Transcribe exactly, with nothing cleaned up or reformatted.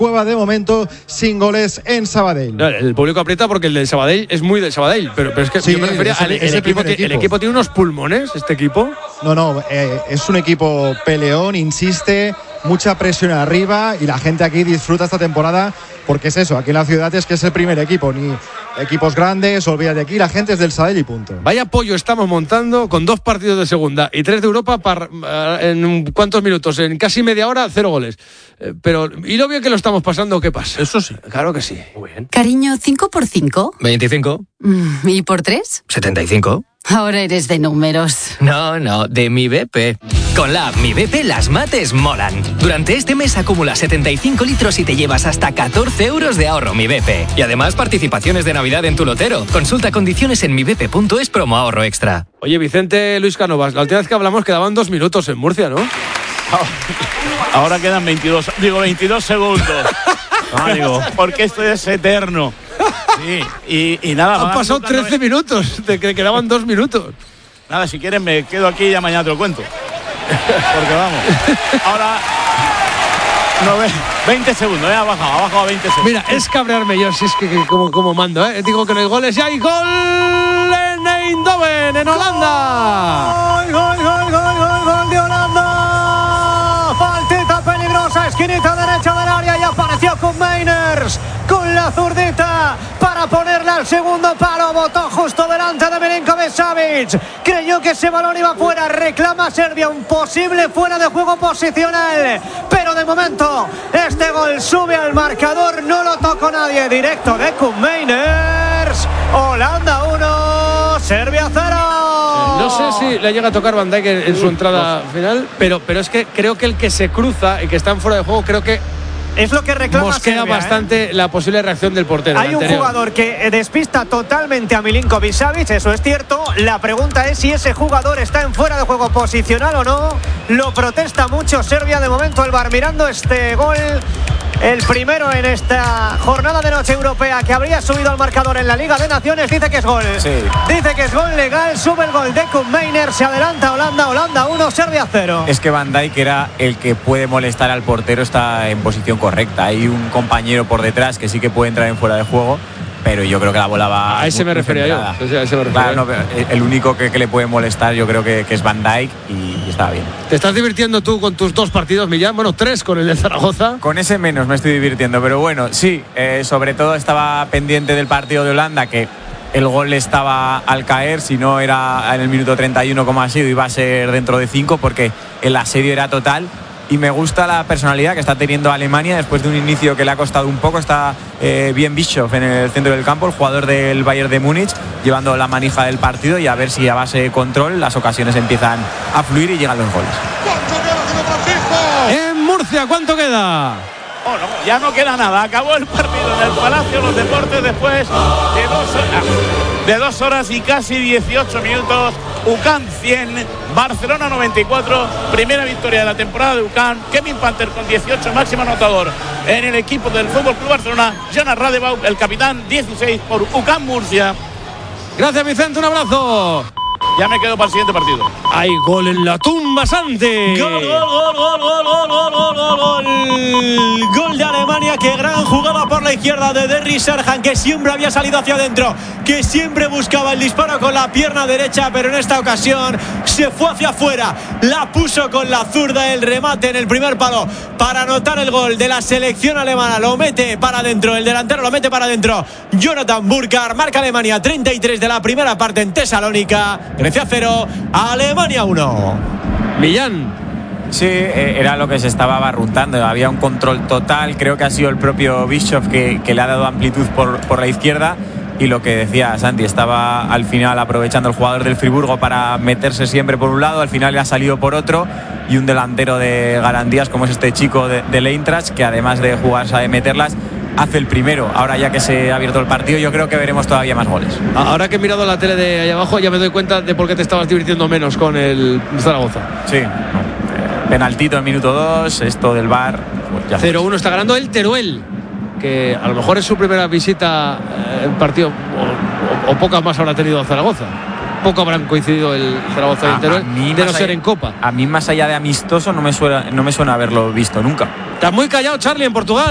Cueva de momento sin goles en Sabadell. No, el público aprieta porque el del Sabadell es muy del Sabadell, pero, pero es que sí, yo me refería al el, el, equipo, equipo. el equipo tiene unos pulmones, este equipo. No, no, eh, es un equipo peleón, insiste, mucha presión arriba y la gente aquí disfruta esta temporada porque es eso, aquí en la ciudad es que es el primer equipo, ni equipos grandes, olvídate de aquí, la gente es del Sabadell y punto. Vaya pollo estamos montando con dos partidos de segunda y tres de Europa para, en cuántos minutos, en casi media hora, cero goles. Eh, pero, ¿y lo bien que lo estamos pasando? ¿Qué pasa? Eso sí. Claro que sí. Muy bien. Cariño, ¿cinco por cinco? veinticinco. ¿Y por tres? setenta y cinco. Ahora eres de números. No, no, de mi B P. Con la app Mi B P las mates molan. Durante este mes acumula setenta y cinco litros y te llevas hasta catorce euros de ahorro Mi B P. Y además participaciones de Navidad en tu lotero. Consulta condiciones en mi b p punto es promo ahorro extra. Oye, Vicente Luis Cánovas, la última vez que hablamos quedaban dos minutos en Murcia, ¿no? Ahora quedan veintidós, digo veintidós segundos. Ah, digo, porque esto es eterno. Sí, y, y nada Han más. pasado trece minutos, de que quedaban dos minutos. Nada, si quieren me quedo aquí y ya mañana te lo cuento. Porque vamos. Ahora. No, veinte segundos, ¿eh? Ha bajado, ha bajado a veinte segundos. Mira, es cabrearme yo, si es que, que como, como mando, ¿eh? Digo que no hay goles y hay gol en Eindhoven, en Holanda. Gol, gol, gol, gol, gol, gol de Holanda. Faltita peligrosa, esquinita derecha del área y apareció con Meiners con la zurdita para ponerla al segundo palo. Botó justo delante de Milinković-Savić. Creyó que ese balón iba fuera. Reclama Serbia un posible fuera de juego posicional. Pero de momento este gol sube al marcador. No lo tocó nadie. Directo de Koen Meiners. Holanda uno, Serbia cero. No sé si le llega a tocar Van Dijk en, en su entrada final, pero, pero es que creo que el que se cruza y que está en fuera de juego, creo que es lo que reclama mosquea Serbia, bastante ¿eh? La posible reacción del portero. Hay un jugador que despista totalmente a Milinković-Savić, eso es cierto. La pregunta es si ese jugador está en fuera de juego posicional o no. Lo protesta mucho Serbia. De momento el V A R mirando este gol, el primero en esta jornada de noche europea que habría subido al marcador en la Liga de Naciones. Dice que es gol. Sí. Dice que es gol legal. Sube el gol de Koen Meiners. Se adelanta Holanda. Holanda uno, Serbia cero. Es que Van Dijk era el que puede molestar al portero, está en posición correcta. Hay un compañero por detrás que sí que puede entrar en fuera de juego, pero yo creo que la bola va. A ese me refería yo. A ese me refería. Claro, no, pero el único que, que le puede molestar yo creo que, que es Van Dijk y, y está bien. ¿Te estás divirtiendo tú con tus dos partidos, Millán? Bueno, tres con el de Zaragoza. Con ese menos me estoy divirtiendo, pero bueno, sí, eh, sobre todo estaba pendiente del partido de Holanda, que el gol estaba al caer, si no era en el minuto treinta y uno como ha sido, iba a ser dentro de cinco, porque el asedio era total. Y me gusta la personalidad que está teniendo Alemania después de un inicio que le ha costado un poco. Está eh, bien Bischoff en el centro del campo, el jugador del Bayern de Múnich, llevando la manija del partido, y a ver si a base de control las ocasiones empiezan a fluir y llegan los goles. En Murcia, ¿cuánto queda? Oh, no, ya no queda nada. Acabó el partido en el Palacio de los Deportes después de dos horas, de dos horas y casi dieciocho minutos. U C A M cien, Barcelona noventa y cuatro. Primera victoria de la temporada de U C A M. Kevin Panther con dieciocho, máximo anotador en el equipo del F C Barcelona. Jonas Radebau, el capitán, dieciséis por U C A M Murcia. Gracias, Vicente, un abrazo. Ya me quedo para el siguiente partido. Hay gol en la tumba, Santi. Gol, gol, gol, gol, gol, gol, gol, gol, gol, gol. Gol de Alemania. Qué gran jugada por la izquierda de Derry Serhan, que siempre había salido hacia adentro, que siempre buscaba el disparo con la pierna derecha, pero en esta ocasión se fue hacia afuera, la puso con la zurda, el remate en el primer palo para anotar el gol de la selección alemana. Lo mete para adentro, el delantero lo mete para adentro. Jonathan Burkhardt. Marca Alemania treinta y tres de la primera parte en Tesalónica. Grecia cero, Alemania uno. Millán. Sí, era lo que se estaba barruntando. Había un control total. Creo que ha sido el propio Bischoff que, que le ha dado amplitud por, por la izquierda. Y lo que decía Santi, estaba al final aprovechando el jugador del Friburgo para meterse siempre por un lado. Al final le ha salido por otro. Y un delantero de garantías como es este chico de, del Eintracht, que además de jugar sabe meterlas, hace el primero. Ahora ya que se ha abierto el partido, yo creo que veremos todavía más goles. Ahora que he mirado la tele de ahí abajo, ya me doy cuenta de por qué te estabas divirtiendo menos con el Zaragoza. Sí, eh, penaltito en minuto dos, esto del V A R. Pues cero uno está ganando el Teruel, que a lo mejor es su primera visita en partido, o, o, o pocas más habrá tenido a Zaragoza. Poco habrán coincidido el Zaragoza y el Teruel, de no ser en Copa. A mí, más allá de amistoso, no me suena, no me suena haberlo visto nunca. Estás muy callado, Charlie, en Portugal.